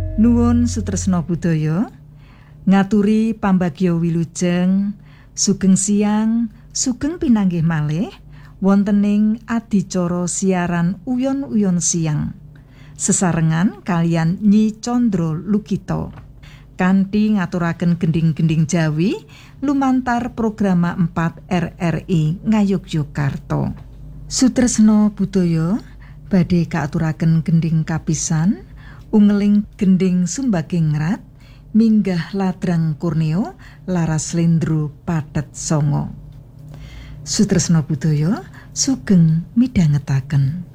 Nuwun sutresna budaya, ngaturi pambagya wilujeng, sugeng siang, sugeng pinanggih malih wontening adicara siaran Uyon-uyon siang. Sesarengan kalian Nyi Condro Lukito. Kanthi ngaturaken gending-gending Jawi lumantar programa 4 RRI Ngayogyakarta. Sutresna budaya badhe kaaturaken gending kapisan ungeling gending Sumbagingrat minggah Ladrang Kurnia Laras Lendro Pathet Sanga. Sutresna budaya sugeng midhangetaken.